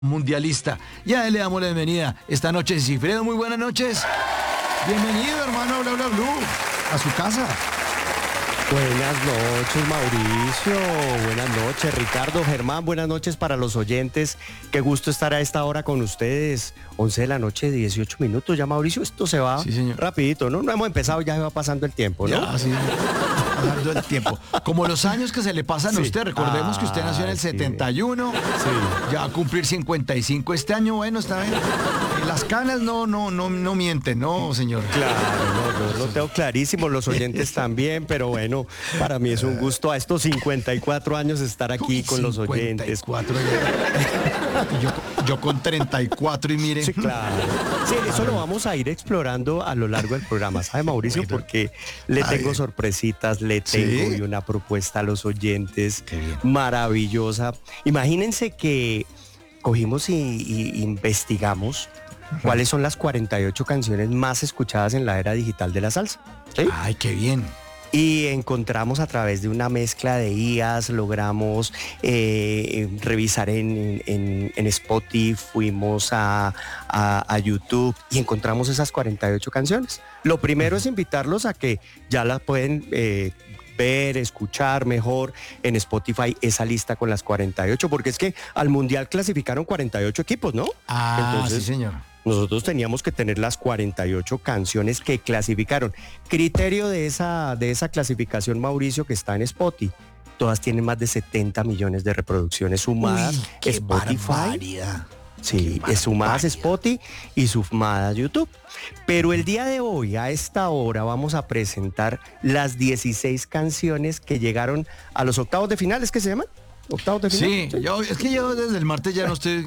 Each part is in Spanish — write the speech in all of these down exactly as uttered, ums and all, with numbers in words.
mundialista. Ya le damos la bienvenida esta noche. Sigfredo, muy buenas noches. Bienvenido, hermano, Bla Bla Blue, a su casa. Buenas noches, Mauricio. Buenas noches, Ricardo, Germán. Buenas noches para los oyentes. Qué gusto estar a esta hora con ustedes. once de la noche, dieciocho minutos. Ya, Mauricio, esto se va sí, rapidito, ¿no? No hemos empezado, ya se va pasando el tiempo, ¿no? Ya, sí, pasando el tiempo. Como los años que se le pasan Sí. a usted. Recordemos Ah, que usted nació en el sí. setenta y uno. Sí. Ya va a cumplir cincuenta y cinco este año. Bueno, está bien. Y las canas no, no, no, no mienten, ¿no, señor? Claro, no, yo lo tengo clarísimo, los oyentes también, pero bueno, para mí es un gusto a estos cincuenta y cuatro años estar aquí Uy, con los oyentes. cincuenta y cuatro ya. yo, yo con treinta y cuatro y mire. Sí, claro. Sí, eso lo vamos a ir explorando a lo largo del programa, ¿sabe, Mauricio? Bueno. Porque le Ay. tengo sorpresitas, le tengo ¿Sí? y una propuesta a los oyentes Qué bien. maravillosa. Imagínense que cogimos y, y investigamos cuáles son las cuarenta y ocho canciones más escuchadas en la era digital de la salsa. ¿Sí? Ay, qué bien. Y encontramos a través de una mezcla de I As, logramos eh, revisar en, en, en Spotify, fuimos a, a, a YouTube y encontramos esas cuarenta y ocho canciones. Lo primero es invitarlos a que ya las pueden eh, ver, escuchar mejor en Spotify esa lista con las cuarenta y ocho, porque es que al Mundial clasificaron cuarenta y ocho equipos, ¿no? Ah, Entonces, sí, señor. nosotros teníamos que tener las cuarenta y ocho canciones que clasificaron. Criterio de esa, de esa clasificación, Mauricio, que está en Spotify. Todas tienen más de setenta millones de reproducciones sumadas. Uy, qué Spotify. barbaridad. Sí, Qué es sumadas barbaridad. Spotify y sumadas YouTube. Pero el día de hoy, a esta hora, vamos a presentar las dieciséis canciones que llegaron a los octavos de final, ¿es que se llaman? ¿Octavos de final? Sí, yo, es que yo desde el martes ya no estoy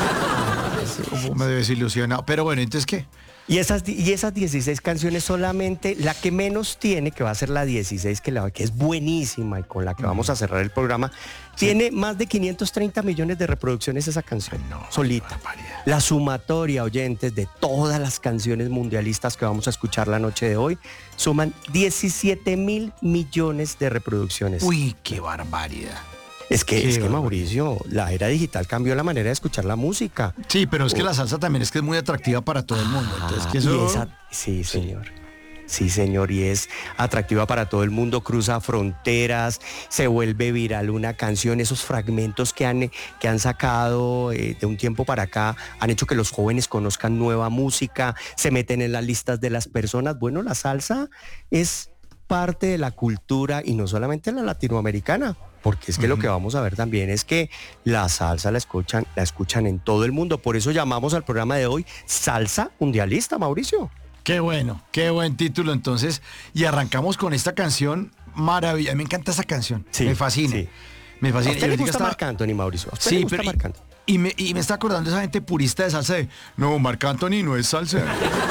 como medio desilusionado. Pero bueno, entonces, ¿qué? Y esas, di- y esas dieciséis canciones solamente, la que menos tiene, que va a ser la dieciséis, que, la, que es buenísima y con la que vamos a cerrar el programa, tiene más de quinientos treinta millones de reproducciones esa canción, Ay, no, solita. qué barbaridad. La sumatoria, oyentes, de todas las canciones mundialistas que vamos a escuchar la noche de hoy, suman diecisiete mil millones de reproducciones. Uy, qué barbaridad. es que, qué es que barbaridad. Mauricio, la era digital cambió la manera de escuchar la música. Sí, pero es que la salsa también es que es muy atractiva para todo el mundo. Entonces, Ah, que y eso... esa- sí, señor. Sí, señor, y es atractiva para todo el mundo, cruza fronteras, se vuelve viral una canción, esos fragmentos que han, que han sacado eh, de un tiempo para acá han hecho que los jóvenes conozcan nueva música, se meten en las listas de las personas. Bueno, la salsa es parte de la cultura y no solamente la latinoamericana, porque es que lo que vamos a ver también es que la salsa la escuchan, la escuchan en todo el mundo. Por eso llamamos al programa de hoy Salsa Mundialista, Mauricio. Qué bueno, qué buen título entonces. Y arrancamos con esta canción maravilla. Me encanta esa canción. Sí, me fascina. sí. Me ¿A fascina. usted Y le ahorita gusta estaba- Marc Anthony, Mauricio? ¿A usted Sí, le gusta pero... Marc Anthony? Y, y me, y me está acordando de esa gente purista de salsa de... No, Marc Anthony no es salsa.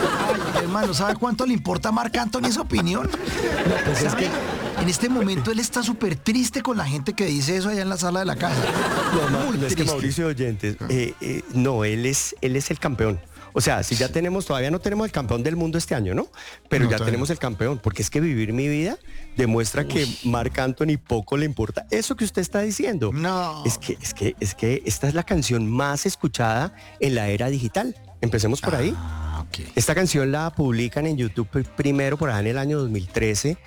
Ay, hermano, ¿sabe cuánto le importa a Marc Anthony esa opinión? pues es ¿Sabe? En este momento él está súper triste con la gente que dice eso allá en la sala de la casa. No, ma- Muy no, es que triste. Mauricio Oyentes, eh, eh, no, él es, él es el campeón. O sea, si ya tenemos, todavía no tenemos el campeón del mundo este año, ¿no? Pero No, ya todavía tenemos no. el campeón, porque es que vivir mi vida demuestra que Marc Anthony poco le importa eso que usted está diciendo. No. Es que, es que, es que esta es la canción más escuchada en la era digital. Empecemos por ahí. Ah, ok. Esta canción la publican en YouTube pr- primero por allá en el año dos mil trece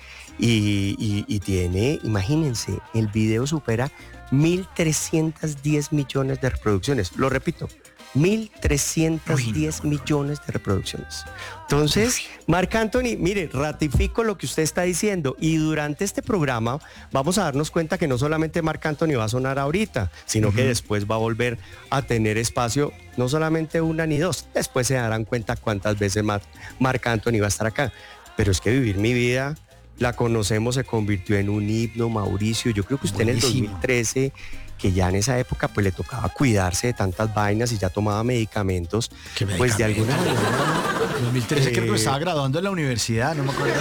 y, y- y tiene, imagínense, el video supera mil trescientos diez millones de reproducciones. Lo repito, mil trescientos diez millones de reproducciones. Entonces, Marc Anthony, mire, ratifico lo que usted está diciendo y durante este programa vamos a darnos cuenta que no solamente Marc Anthony va a sonar ahorita, sino que después va a volver a tener espacio, no solamente una ni dos, después se darán cuenta cuántas veces más Marc Anthony va a estar acá. Pero es que Vivir mi vida, la conocemos, se convirtió en un himno, Mauricio. Yo creo que usted en el Buenísimo. dos mil trece, que ya en esa época pues le tocaba cuidarse de tantas vainas y ya tomaba medicamentos, ¿Qué pues de alguna medicamentos? manera... En dos mil trece creo que me Eh, estaba graduando en la universidad, no me acuerdo.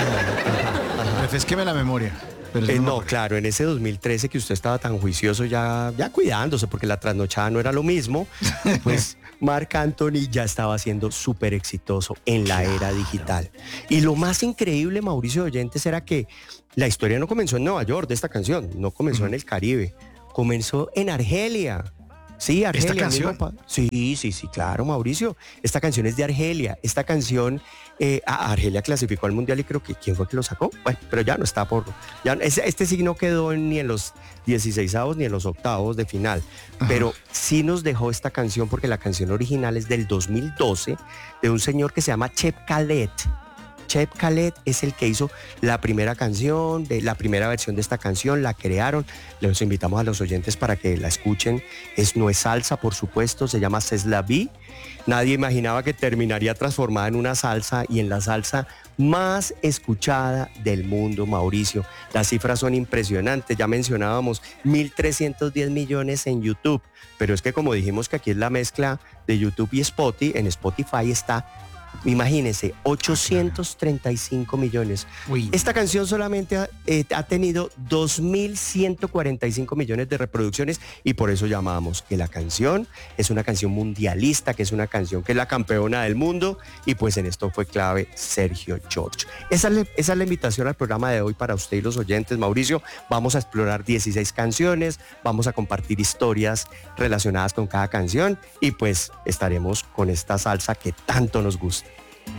Refresqueme la memoria. Pero sí Eh, me no, acuerdo. claro, en ese dos mil trece que usted estaba tan juicioso ya, ya cuidándose, porque la trasnochada no era lo mismo, pues Marc Anthony ya estaba siendo súper exitoso en la era digital. Y lo más increíble, Mauricio Oyentes, era que la historia no comenzó en Nueva York de esta canción, no comenzó en el Caribe, comenzó en Argelia. Sí, Argelia. ¿Esta canción? Pa- sí, sí, sí, claro, Mauricio. Esta canción es de Argelia. Esta canción, eh, a- Argelia clasificó al Mundial y creo que, ¿quién fue que lo sacó? Bueno, pero ya no está por... Ya, ese- este sí no quedó en- ni en los dieciseisavos ni en los octavos de final. Ajá. Pero sí nos dejó esta canción porque la canción original es del dos mil doce de un señor que se llama Cheb Khaled. Cheb Khaled es el que hizo la primera canción, de la primera versión de esta canción, la crearon. Les invitamos a los oyentes para que la escuchen. Es, no es salsa, por supuesto, se llama C'est la vie. Nadie imaginaba que terminaría transformada en una salsa y en la salsa más escuchada del mundo, Mauricio. Las cifras son impresionantes, ya mencionábamos mil trescientos diez millones en YouTube, pero es que como dijimos que aquí es la mezcla de YouTube y Spotify, en Spotify está, imagínense, ochocientos treinta y cinco millones. Uy. Esta canción solamente ha, eh, ha tenido dos mil ciento cuarenta y cinco millones de reproducciones y por eso llamamos que la canción es una canción mundialista, que es una canción que es la campeona del mundo y pues en esto fue clave Sergio George. Esa es, la, esa es la invitación al programa de hoy para usted y los oyentes, Mauricio. Vamos a explorar dieciséis canciones, vamos a compartir historias relacionadas con cada canción y pues estaremos con esta salsa que tanto nos gusta.